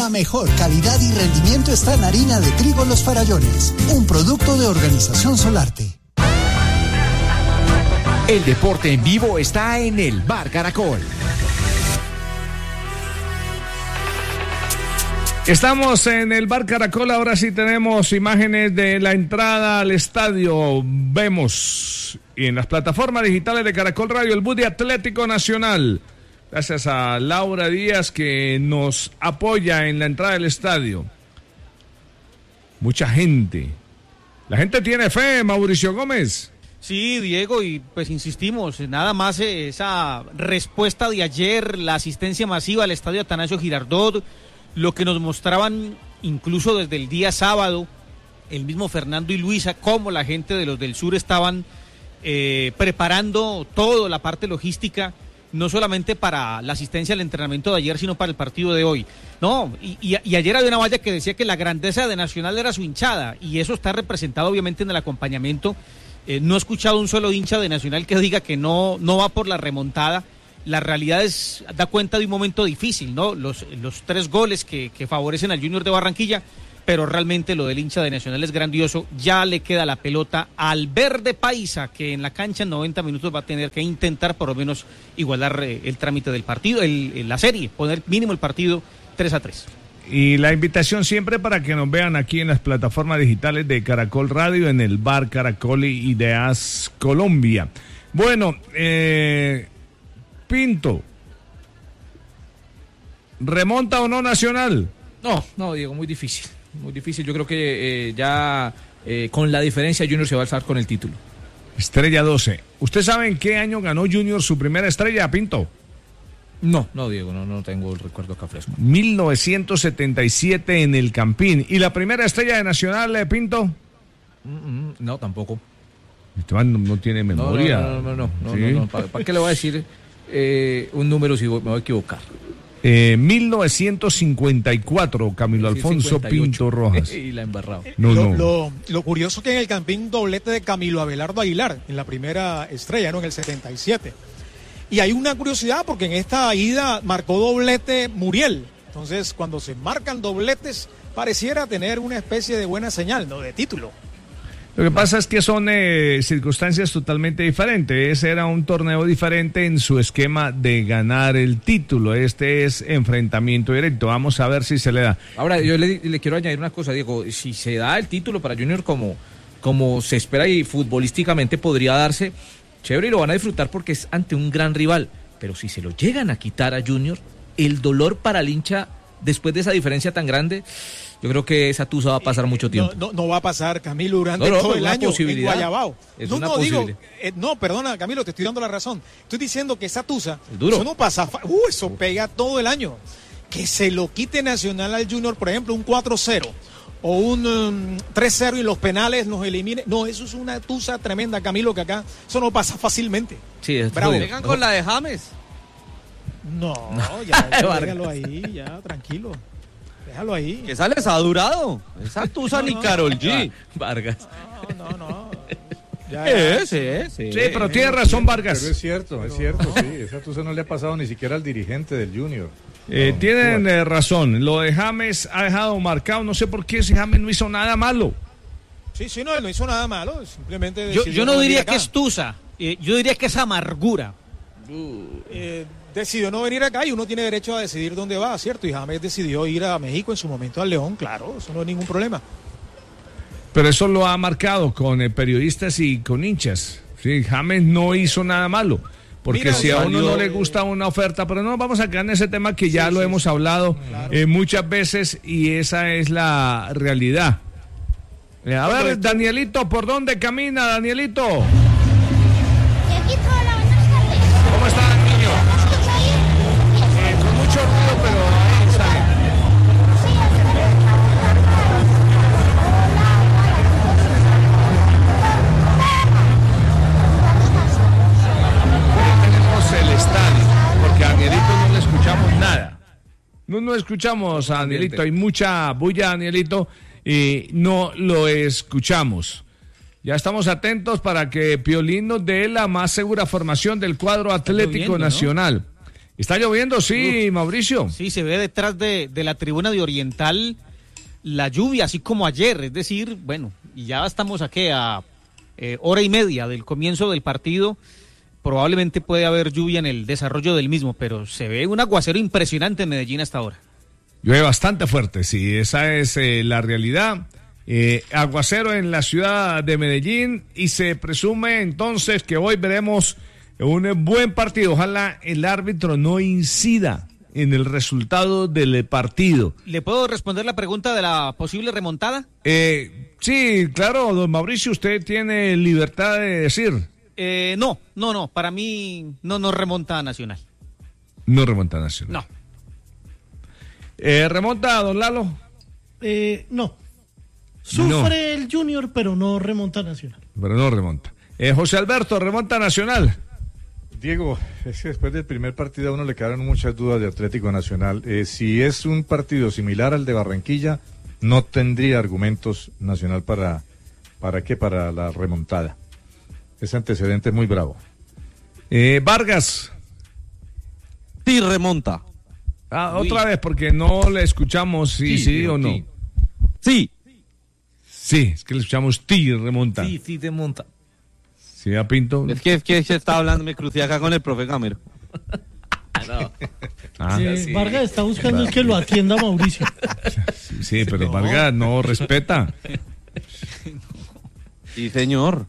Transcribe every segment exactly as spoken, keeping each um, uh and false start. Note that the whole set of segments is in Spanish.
La mejor calidad y rendimiento está en harina de trigo Los Farallones, un producto de Organización Solarte. El deporte en vivo está en el Bar Caracol. Estamos en el Bar Caracol, ahora sí tenemos imágenes de la entrada al estadio. Vemos y en las plataformas digitales de Caracol Radio el bus de Atlético Nacional. Gracias a Laura Díaz que nos apoya en la entrada del estadio. Mucha gente. La gente tiene fe, Mauricio Gómez. Sí, Diego, y pues insistimos, nada más eh, esa respuesta de ayer, la asistencia masiva al estadio Atanasio Girardot, lo que nos mostraban incluso desde el día sábado, el mismo Fernando y Luisa, cómo la gente de los del sur estaban eh, preparando toda la parte logística, no solamente para la asistencia al entrenamiento de ayer, sino para el partido de hoy. No, y, y, y ayer había una valla que decía que la grandeza de Nacional era su hinchada, y eso está representado obviamente en el acompañamiento. Eh, no he escuchado un solo hincha de Nacional que diga que no, no va por la remontada. La realidad es, da cuenta de un momento difícil, ¿no? Los, los tres goles que, que favorecen al Junior de Barranquilla, pero realmente lo del hincha de Nacional es grandioso. Ya le queda la pelota al verde paisa, que en la cancha en noventa minutos va a tener que intentar por lo menos igualar eh, el trámite del partido, el, el, la serie, poner mínimo el partido tres a tres. Y la invitación siempre para que nos vean aquí en las plataformas digitales de Caracol Radio, en el Bar Caracol y Ideas Colombia. Bueno, eh... Pinto, ¿remonta o no Nacional? No, no, Diego, muy difícil, muy difícil. Yo creo que eh, ya eh, con la diferencia Junior se va a alzar con el título. Estrella doce. ¿Usted sabe en qué año ganó Junior su primera estrella, Pinto? No, no, Diego, no, no tengo el recuerdo acá fresco. mil novecientos setenta y siete en el Campín. ¿Y la primera estrella de Nacional, eh, Pinto? Mm, mm, no, tampoco. Esteban no, no tiene memoria. No, no, no, no, no, ¿Sí? no, no. ¿Para, ¿para qué le voy a decir eh, un número si me voy a equivocar? Eh, mil novecientos cincuenta y cuatro, Camilo Alfonso cincuenta y ocho. Pinto Rojas. Y la embarrado. No, lo, no. Lo, lo curioso que en el Campín doblete de Camilo Abelardo Aguilar, en la primera estrella, ¿no? En el setenta y siete. Y hay una curiosidad porque en esta ida marcó doblete Muriel. Entonces, cuando se marcan dobletes, pareciera tener una especie de buena señal, ¿no? De título. Lo que pasa es que son eh, circunstancias totalmente diferentes. Ese era un torneo diferente en su esquema de ganar el título. Este es enfrentamiento directo. Vamos a ver si se le da. Ahora, yo le, le quiero añadir una cosa, Diego. Si se da el título para Junior como, como se espera y futbolísticamente podría darse, chévere, y lo van a disfrutar porque es ante un gran rival. Pero si se lo llegan a quitar a Junior, el dolor para el hincha después de esa diferencia tan grande, yo creo que esa tusa va a pasar mucho tiempo. No, no, no va a pasar, Camilo, durante no, no, todo el una año en Guayabao. Es no, una no, digo, posibilidad. eh, no, perdona, Camilo, te estoy dando la razón. Estoy diciendo que esa tusa, es duro. Eso no pasa, uh, eso pega todo el año. Que se lo quite Nacional al Junior, por ejemplo, un cuatro cero o un um, tres cero y los penales nos elimine. No, eso es una tusa tremenda, Camilo, que acá eso no pasa fácilmente. Sí, es bravo. Vengan con la de James. No, ya, ya déjalo ahí, ya, tranquilo. Déjalo ahí. Que sale sadurado. Esa tusa no, ni no, Karol G. Vargas. No, no, no. Ya, Sí, ya. sí, sí. Sí, pero tiene razón Vargas. Pero es cierto, es cierto, sí. Esa tusa no le ha pasado ni siquiera al dirigente del Junior. Eh, No, tienen eh, razón. Lo de James ha dejado marcado. No sé por qué si James no hizo nada malo. Sí, sí, no, él no hizo nada malo. Simplemente Yo, decidió yo no venir diría acá. que es tusa. Eh, yo diría que es amargura. Eh, decidió no venir acá y uno tiene derecho a decidir dónde va, ¿cierto? Y James decidió ir a México en su momento al León, claro, eso no es ningún problema. Pero eso lo ha marcado con eh, periodistas y con hinchas. Sí, James no hizo nada malo. Porque Mira, si a uno salió, no le gusta una oferta, pero no vamos a quedar en ese tema que ya Sí, lo sí, hemos sí. hablado Claro. eh, muchas veces y esa es la realidad. Eh, a ver, Cuando- Danielito, ¿por dónde camina, Danielito? Y aquí toda la buenas tardes. ¿Cómo está, niño? ¿Me escucha bien? Eh, con mucho ruido, pero ahí sale. Sí, Tenemos el estadio, porque a Danielito no le escuchamos nada. No, no escuchamos a Danielito, hay mucha bulla, Danielito, y no lo escuchamos. Ya estamos atentos para que Piolín nos dé la más segura formación del cuadro Atlético lloviendo, ¿no? Nacional. ¿Está lloviendo? Sí, Mauricio. Sí, se ve detrás de, de la tribuna de Oriental la lluvia, así como ayer. Es decir, bueno, y ya estamos aquí a eh, hora y media del comienzo del partido. Probablemente puede haber lluvia en el desarrollo del mismo, pero se ve un aguacero impresionante en Medellín hasta ahora. Llueve bastante fuerte, sí, esa es eh, la realidad. Eh, aguacero en la ciudad de Medellín y se presume entonces que hoy veremos un buen partido. Ojalá el árbitro no incida en el resultado del partido. ¿Le puedo responder la pregunta de la posible remontada? Eh, sí, claro, don Mauricio, usted tiene libertad de decir. Eh, no, no, no, para mí no nos remonta a Nacional. No remonta a Nacional. No. Eh, ¿Remonta, don Lalo? Eh, no. Sufre no. el Junior, pero no remonta a Nacional. Pero no remonta. Eh, José Alberto, ¿remonta a Nacional? Diego, es que después del primer partido a uno le quedaron muchas dudas de Atlético Nacional. Eh, si es un partido similar al de Barranquilla, no tendría argumentos Nacional para, ¿para qué? Para la remontada. Ese antecedente es muy bravo. Eh, Vargas. Sí, remonta. Ah, otra Uy. vez, porque no le escuchamos si sí, sí, sí o no. Sí. Sí, es que le escuchamos ti, remonta. Sí, sí, remonta. Sí, a Pinto. Es que, es que se está hablando, me crucé acá con el profe Gamero. No. Ah, eh, sí. Vargas está buscando es que lo atienda Mauricio. Sí, sí, pero no. Vargas no respeta. Sí, señor.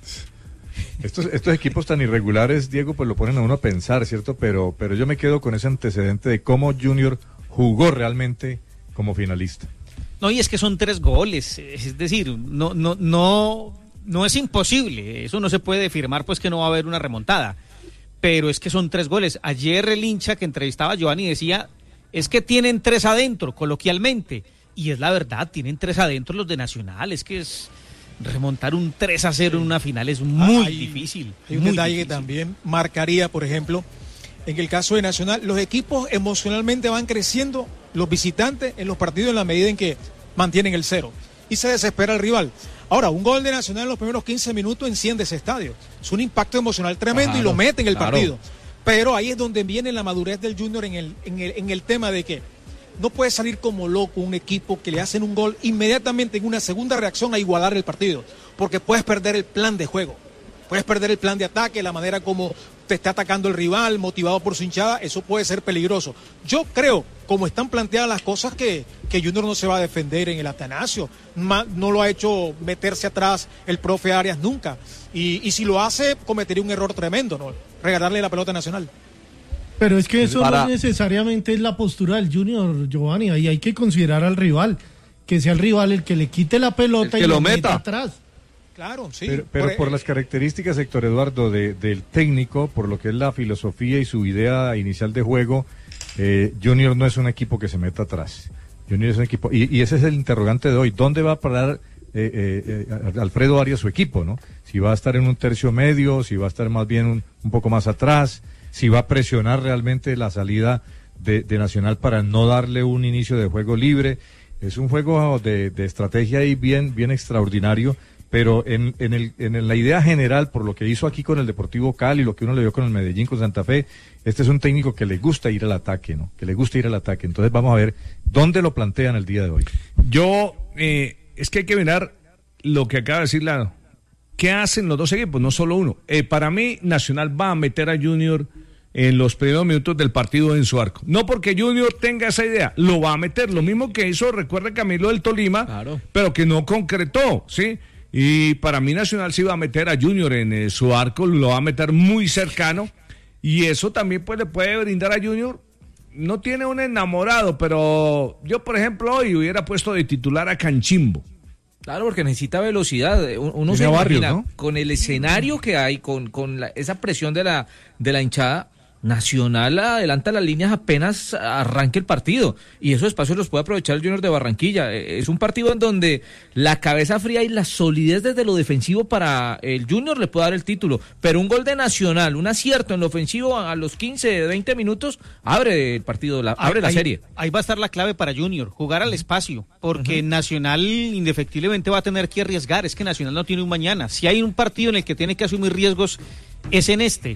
Estos, estos equipos tan irregulares, Diego, pues lo ponen a uno a pensar, ¿cierto? Pero, pero yo me quedo con ese antecedente de cómo Junior jugó realmente como finalista. No, y es que son tres goles, es decir, no, no, no, no es imposible, eso no se puede afirmar, pues que no va a haber una remontada, pero es que son tres goles. Ayer el hincha que entrevistaba a Giovanni decía, es que tienen tres adentro, coloquialmente, y es la verdad, tienen tres adentro los de Nacional, es que es remontar un tres a cero en una final es muy hay, difícil. Hay un muy detalle difícil. Que también marcaría, por ejemplo, en el caso de Nacional, los equipos emocionalmente van creciendo, los visitantes en los partidos en la medida en que mantienen el cero y se desespera el rival. Ahora, un gol de Nacional en los primeros quince minutos enciende ese estadio. Es un impacto emocional tremendo claro, y lo mete en el claro. partido. Pero ahí es donde viene la madurez del Junior en el, en el, en el tema de que no puede salir como loco un equipo que le hacen un gol inmediatamente en una segunda reacción a igualar el partido, porque puedes perder el plan de juego, puedes perder el plan de ataque, la manera como te está atacando el rival, motivado por su hinchada, eso puede ser peligroso. Yo creo, como están planteadas las cosas, que, que Junior no se va a defender en el Atanasio, no lo ha hecho meterse atrás el profe Arias nunca, y, y si lo hace, cometería un error tremendo, ¿no? Regalarle la pelota Nacional. Pero es que eso Para... no necesariamente es la postura del Junior, Giovanni, ahí hay que considerar al rival, que sea el rival el que le quite la pelota y lo meta atrás. Claro, sí. Pero, pero por, por las características, Héctor Eduardo, de, del técnico, por lo que es la filosofía y su idea inicial de juego, eh, Junior no es un equipo que se meta atrás. Junior es un equipo, y, y ese es el interrogante de hoy, ¿dónde va a parar eh, eh, eh, Alfredo Arias su equipo, no? Si va a estar en un tercio medio, si va a estar más bien un, un poco más atrás, si va a presionar realmente la salida de, de Nacional para no darle un inicio de juego libre. Es un juego de, de estrategia ahí bien, bien extraordinario, pero en, en, el, en la idea general, por lo que hizo aquí con el Deportivo Cali, lo que uno le vio con el Medellín, con Santa Fe, este es un técnico que le gusta ir al ataque, ¿no? Que le gusta ir al ataque. Entonces vamos a ver dónde lo plantean el día de hoy. Yo, eh, es que hay que mirar lo que acaba de decir Lalo. ¿Qué hacen los dos equipos? No solo uno. Eh, para mí, Nacional va a meter a Junior en los primeros minutos del partido en su arco. No porque Junior tenga esa idea, lo va a meter. Lo mismo que hizo, recuerda, Camilo del Tolima, claro. pero que no concretó, ¿sí? Y para mí Nacional sí va a meter a Junior en eh, su arco, lo va a meter muy cercano. Y eso también pues, le puede brindar a Junior. No tiene un enamorado, pero yo, por ejemplo, hoy hubiera puesto de titular a Canchimbo. Claro, porque necesita velocidad. Uno se barrio, imagina, ¿no? Con el escenario que hay, con, con la, esa presión de la, de la hinchada, Nacional adelanta las líneas apenas arranque el partido, y esos espacios los puede aprovechar el Junior de Barranquilla. Es un partido en donde la cabeza fría y la solidez desde lo defensivo para el Junior le puede dar el título, pero un gol de Nacional, un acierto en lo ofensivo a los quince, veinte minutos, abre el partido, la, abre ahí, la serie. Ahí, ahí va a estar la clave para Junior, jugar al espacio, porque uh-huh. Nacional indefectiblemente va a tener que arriesgar. Es que Nacional no tiene un mañana. Si hay un partido en el que tiene que asumir riesgos, es en este.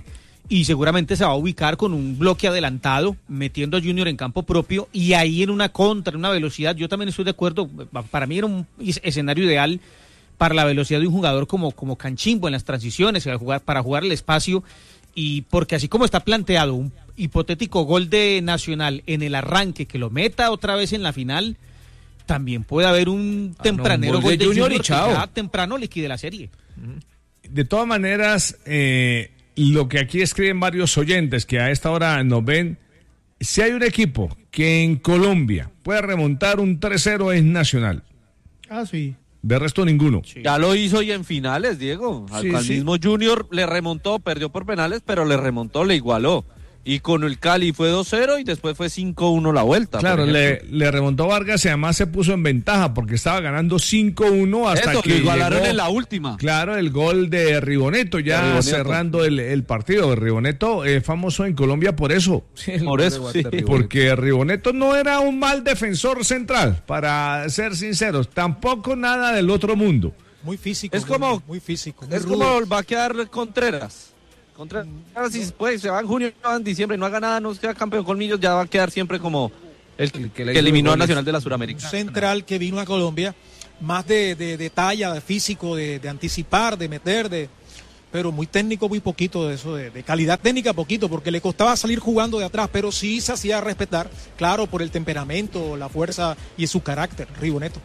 y seguramente se va a ubicar con un bloque adelantado, metiendo a Junior en campo propio y ahí en una contra, en una velocidad. Yo también estoy de acuerdo, para mí era un escenario ideal para la velocidad de un jugador como, como Canchimbo en las transiciones, para jugar, para jugar el espacio, y porque así como está planteado un hipotético gol de Nacional en el arranque, que lo meta otra vez en la final, también puede haber un tempranero ah, no, un gol gol de, de Junior, Junior y chao. que ya temprano liquide la serie. De todas maneras, eh, lo que aquí escriben varios oyentes que a esta hora nos ven, si hay un equipo que en Colombia puede remontar un tres cero es Nacional. Ah, sí. De resto ninguno. Sí. Ya lo hizo y en finales, Diego. Al, Sí, al sí. mismo Junior le remontó, perdió por penales, pero le remontó, le igualó. Y con el Cali fue dos cero y después fue cinco uno la vuelta. Claro, le, le remontó Vargas y además se puso en ventaja porque estaba ganando cinco uno hasta Eso, que lo igualaron llegó, en la última. Claro, el gol de Riboneto ya De Riboneto. cerrando el, el partido. Riboneto es famoso en Colombia por eso. Por eso, sí. Porque Riboneto no era un mal defensor central, para ser sinceros. Tampoco nada del otro mundo. Muy físico. Es muy- como- Muy físico. muy Es rudo. como va a quedar Contreras. Contreras, si pues, se va en junio, se va en diciembre y no haga nada, no queda campeón con Millos, ya va a quedar siempre como el que, que le que hizo eliminó los al goles. Nacional de la Suramericana. Central que vino a Colombia, más de, de, de talla, de físico, de, de anticipar, de meter, de pero muy técnico, muy poquito de eso, de, de calidad técnica poquito, porque le costaba salir jugando de atrás, pero sí se hacía respetar, claro, por el temperamento, la fuerza y su carácter, Riboneto.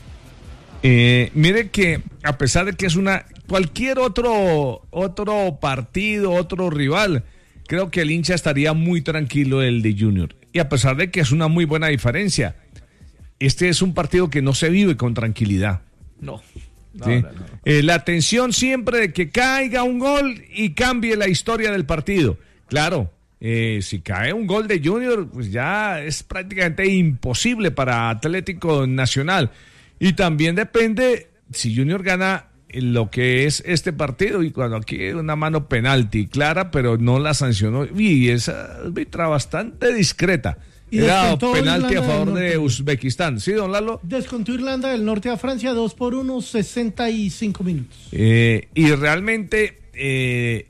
Eh, mire que a pesar de que es una cualquier otro otro partido, otro rival, creo que el hincha estaría muy tranquilo el de Junior. Y a pesar de que es una muy buena diferencia, este es un partido que no se vive con tranquilidad. No. No, ¿Sí? no, no. Eh, la tensión siempre de que caiga un gol y cambie la historia del partido. Claro, eh, si cae un gol de Junior, pues ya es prácticamente imposible para Atlético Nacional. Y también depende si Junior gana lo que es este partido, y cuando aquí hay una mano penalti clara, pero no la sancionó, y esa arbitra bastante discreta. Y Era descontó penalti a Irlanda favor del de Norte. Uzbekistán. ¿Sí, don Lalo? Descontó Irlanda del Norte a Francia dos por uno, sesenta y cinco minutos. Eh, y realmente, eh,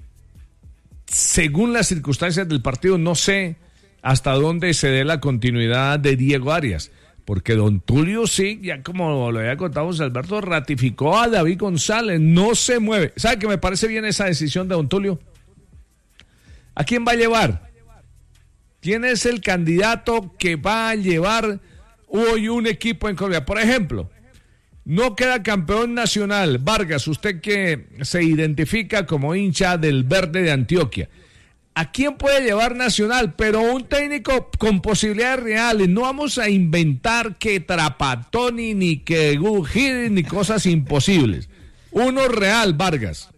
según las circunstancias del partido, no sé hasta dónde se dé la continuidad de Diego Arias, porque don Tulio sí, ya como lo había contado José Alberto, ratificó a David González, no se mueve. ¿Sabe que me parece bien esa decisión de don Tulio? ¿A quién va a llevar? ¿Quién es el candidato que va a llevar hoy un equipo en Colombia? Por ejemplo, no queda campeón nacional. Vargas, usted que se identifica como hincha del Verde de Antioquia, ¿a quién puede llevar Nacional? Pero un técnico con posibilidades reales. No vamos a inventar que Trapatoni, ni que Gugir, ni cosas imposibles. Uno real, Vargas.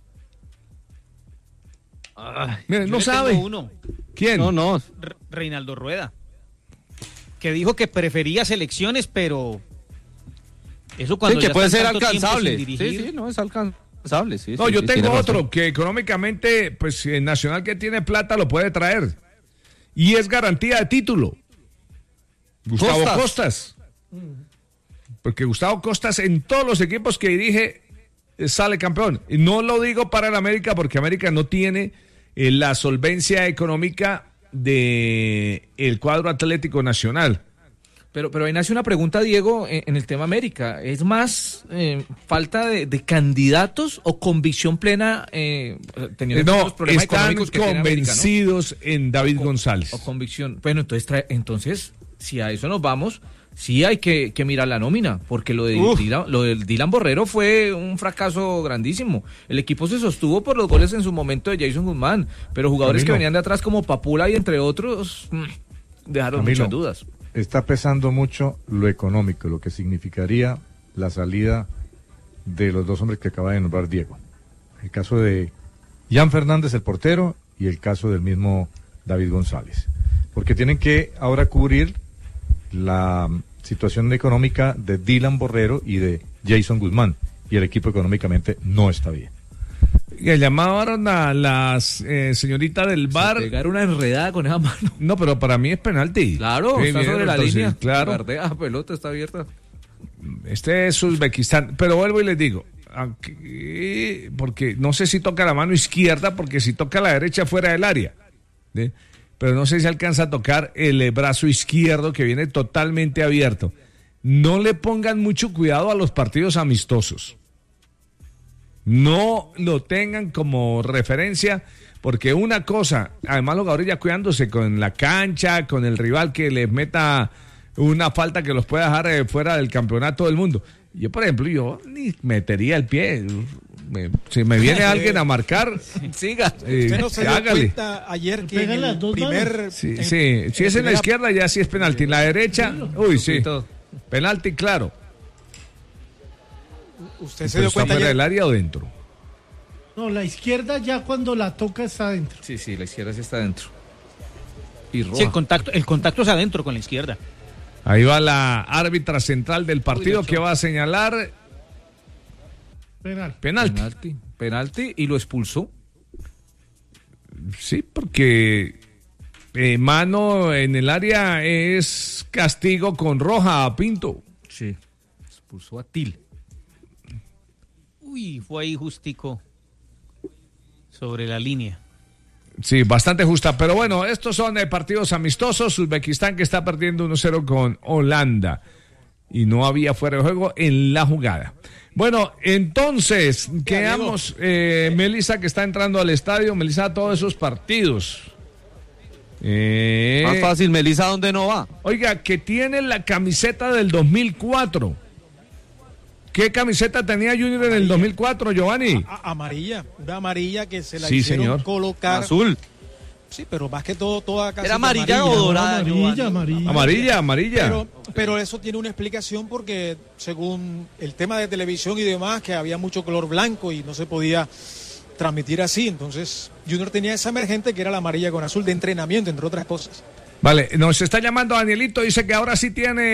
Ay, Mire, yo no le sabe. tengo uno, ¿Quién? No, no. Re- Reinaldo Rueda, que dijo que prefería selecciones, pero eso cuando Sí, que ya puede están ser tanto tiempo alcanzable. sin Sí, dirigir. sí, no, es alcanzable. Sí, No, sí, yo sí, tengo tiene razón. otro que económicamente, pues el Nacional que tiene plata lo puede traer. Y es garantía de título. Gustavo Costas. Costas. Porque Gustavo Costas en todos los equipos que dirige eh, sale campeón. Y no lo digo para el América porque América no tiene eh, la solvencia económica de el cuadro Atlético Nacional. Pero, pero ahí nace una pregunta, Diego, en, en el tema América. ¿Es más eh, falta de, de candidatos o convicción plena eh, teniendo No, los problemas están económicos que tiene América, ¿no? convencidos en David O- González. O convicción. Bueno, entonces, trae- entonces, si a eso nos vamos, sí hay que, que mirar la nómina, porque lo de Uf. Dylan, lo del Dylan Borrero fue un fracaso grandísimo. El equipo se sostuvo por los goles en su momento de Jason Guzmán, pero jugadores Camilo. que venían de atrás como Papula y entre otros mm, dejaron Camilo, muchas dudas. Está pesando mucho lo económico, lo que significaría la salida de los dos hombres que acaba de nombrar Diego. El caso de Jan Fernández, el portero, y el caso del mismo David González. Porque tienen que ahora cubrir la situación económica de Dylan Borrero y de Jason Guzmán. Y el equipo económicamente no está bien. Que llamaron a la eh, señorita del bar. Pegar una enredada con esa mano. No, pero para mí es penalti. Claro, Sí, está bien, sobre la entonces, línea. Claro, Guardea, la pelota está abierta. este es Uzbekistán. Pero vuelvo y les digo, Aunque, porque no sé si toca la mano izquierda, porque si toca la derecha fuera del área, ¿sí? Pero no sé si alcanza a tocar el brazo izquierdo que viene totalmente abierto. No le pongan mucho cuidado a los partidos amistosos. No lo tengan como referencia, porque una cosa, además los jugadores ya cuidándose con la cancha, con el rival que les meta una falta que los pueda dejar eh, fuera del campeonato del mundo. Yo, por ejemplo, yo ni metería el pie. Me, si me viene alguien a marcar, siga. Eh, Usted no se dio hágale. cuenta ayer que en el primer... Sí, en- sí. en Si es en la primera- izquierda, ya sí es penalti. En la derecha, uy, sí. Penalti, claro. Usted se Pero dio está cuenta fuera ayer... del área o dentro. No, la izquierda ya cuando la toca está adentro. Sí, sí, la izquierda sí está adentro. Y roja. Sí, el contacto, el contacto es adentro con la izquierda. Ahí va la árbitra central del partido Uy, que va a señalar Penal. penalti. Penalti. Penalti y lo expulsó. Sí, porque eh, mano en el área es castigo con roja a Pinto. Sí. Expulsó a Til. Uy, fue ahí justico sobre la línea. Sí, bastante justa. Pero bueno, estos son eh, partidos amistosos. Uzbekistán que está perdiendo uno cero con Holanda. Y no había fuera de juego en la jugada. Bueno, entonces, quedamos, eh, Melissa que está entrando al estadio. Melissa, todos esos partidos. Eh, Más fácil, Melissa, ¿dónde no va? Oiga, que tiene la camiseta del dos mil cuatro. ¿Qué camiseta tenía Junior en el dos mil cuatro, Giovanni? A- amarilla, una amarilla que se la Sí, hicieron señor. colocar. Azul. Sí, pero más que todo, toda casi ¿Era que amarilla o dorada, Amarilla, Giovanni? amarilla. Amarilla, amarilla. Pero, pero eso tiene una explicación porque según el tema de televisión y demás, que había mucho color blanco y no se podía transmitir así. Entonces, Junior tenía esa emergente que era la amarilla con azul de entrenamiento, entre otras cosas. Vale, nos está llamando Danielito, dice que ahora sí tiene